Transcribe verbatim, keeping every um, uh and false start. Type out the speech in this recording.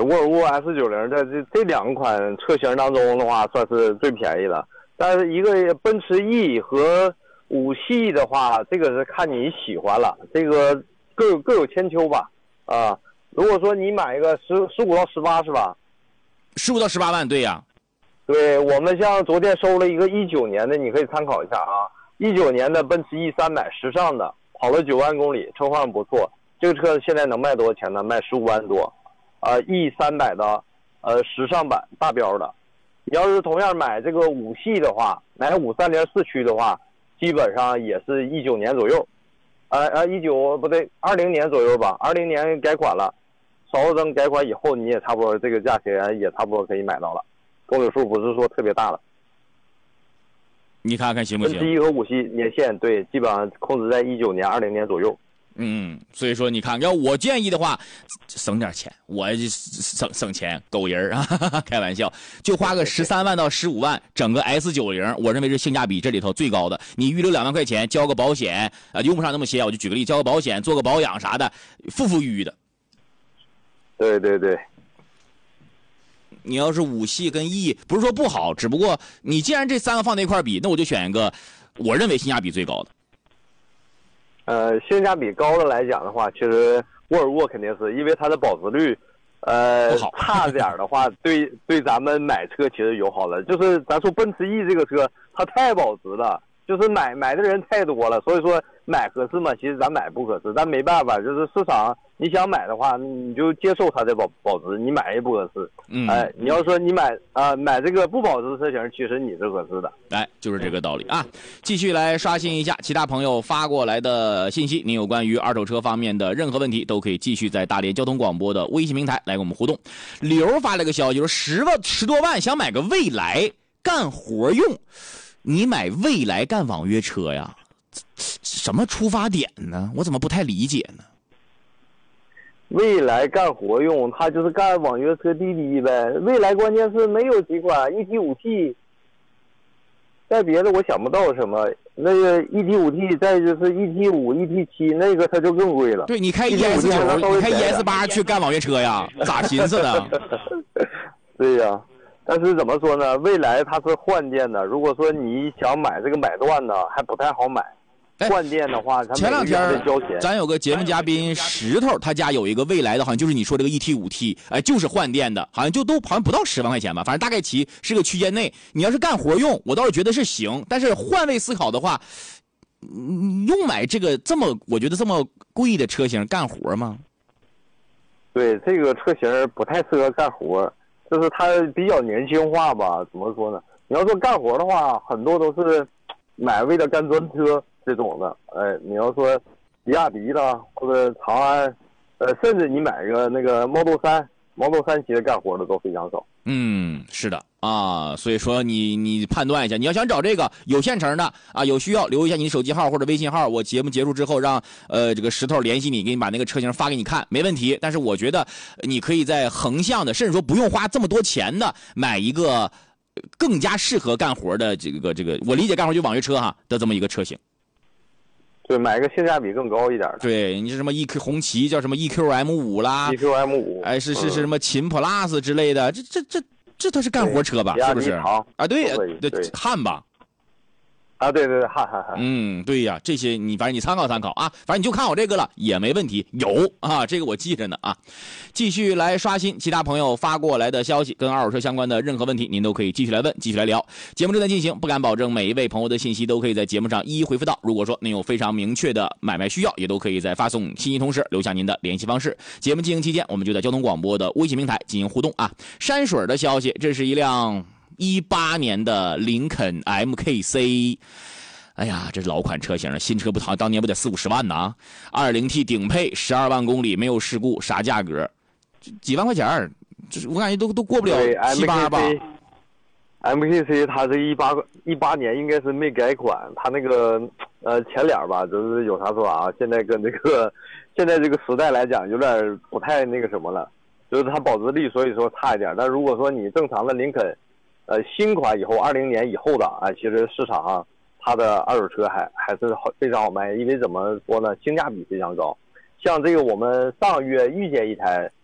沃尔沃 S 九十 在这这两款车型当中的话，算是最便宜的。但是一个奔驰 E 和五系的话，这个是看你喜欢了，这个各有各有千秋吧。啊，如果说你买一个十十五到十八是吧？ 十五到十八万，对呀。 对，我们像昨天收了一个一九年的，你可以参考一下啊。一九年的奔驰 E 三百时尚的，跑了九万公里，车况不错。这个车现在能卖多少钱呢？卖十五万多。啊 ，E 三百的，呃，时尚版大标的。你要是同样买这个五系的话，买五三零四驱的话，基本上也是一九年左右，呃呃，一九不对，二零年左右吧。二零年改款了，少了灯改款以后，你也差不多这个价钱也差不多可以买到了，公里数不是说特别大了。 你看看行不行？ 奔驰 E 和五系年限对，基本上控制在一九年、二零年左右。 嗯，所以说你看，要我建议的话，省点钱，我省省钱，狗人啊，开玩笑，就花个十三万到十五万，整个 S 九十，我认为是性价比这里头最高的。你预留两万块钱，交个保险，啊、呃，用不上那么些，我就举个例，交个保险，做个保养啥的，富富裕裕的。 对对对。 你要是五系跟 E， 不是说不好，只不过你既然这三个放在一块比，那我就选一个我认为性价比最高的。 呃，性价比高的来讲的话，其实沃尔沃肯定是因为它的保值率，呃，差点的话，对对咱们买车其实友好了。就是咱说奔驰 E 这个车，它太保值了，就是买买的人太多了，所以说买合适嘛，其实咱买不合适，但没办法，就是市场你想买的话，你就接受它的保保值，你买也不合适。 嗯， 哎，你要说你买啊、呃、买这个不保值车型，其实你是合适的。 哎，就是这个道理啊。继续来刷新一下其他朋友发过来的信息，您有关于二手车方面的任何问题，都可以继续在大连交通广播的微信平台来跟我们互动。刘发了个消息说，十万十多万想买个蔚来干活用，你买蔚来干网约车呀？什么出发点呢？我怎么不太理解呢？ 未来干活用，它就是干网约车滴滴呗。未来关键是没有几款 一 T 五 T， 再别的我想不到什么。那个 一 T 五 T， 再就是 一 T 五、一 T 七， 那个它就更贵了。 对，你开 E S 九， 你开 E S 八 去干网约车呀？咋寻思的？ 对呀、啊，但是怎么说呢？未来它是换电的，如果说你想买这个买断呢，还不太好买。换电的话， 前两天咱有个节目嘉宾石头，他家有一个蔚来的，好像就是你说这个 一 T 五 T， 哎，就是换电的，好像就都好像不到十万块钱吧，反正大概其是个区间内。你要是干活用，我倒是觉得是行，但是换位思考的话，你用买这个这么我觉得这么贵的车型干活吗？ 对，这个车型不太适合干活，就是它比较年轻化吧。怎么说呢？你要说干活的话，很多都是买为了干专车。这种的，哎，你要说比亚迪的或者长安，呃，甚至你买个那个 Model 三 ，Model 三其实干活的都非常少。 嗯，是的啊，所以说你你判断一下，你要想找这个有现成的啊，有需要留一下你的手机号或者微信号，我节目结束之后让呃这个石头联系你，给你把那个车型发给你看，没问题。但是我觉得你可以在横向的，甚至说不用花这么多钱的买一个更加适合干活的这个这个，我理解干活就网约车哈的这么一个车型。 对，买个性价比更高一点的。 对，你是什么 E Q 红旗叫什么 E Q M 五 啦 ，E Q M 五， 哎，是是是什么秦 Plus 之类的，这这这这它是干活车吧？是不是？啊，对对，汉吧。 啊，对对对，哈哈哈。 嗯，对呀，这些你反正你参考参考啊，反正你就看我这个了也没问题，有啊，这个我记着呢啊。继续来刷新其他朋友发过来的消息，跟二手车相关的任何问题，您都可以继续来问，继续来聊。节目正在进行，不敢保证每一位朋友的信息都可以在节目上一一回复到。如果说您有非常明确的买卖需要，也都可以在发送信息同时留下您的联系方式。节目进行期间，我们就在交通广播的微信平台进行互动啊。山水的消息，这是一辆一八年的林肯 M K C。哎呀，这是老款车型了，新车不好，当年不得四五十万呢？ 二点零 T 顶配，十二万公里，没有事故，啥价格？几万块钱，这我感觉都都过不了七八吧。 M K C 它这一八一八年应该是没改款，它那个呃前脸吧，就是有啥说啥啊。现在跟这个现在这个时代来讲，有点不太那个什么了，就是它保值率所以说差一点。但如果说你正常的林肯，呃新款以后二零年以后的啊，其实市场上它的二手车还还是好非常好卖，因为怎么说呢，性价比非常高。像这个我们上个月遇见一台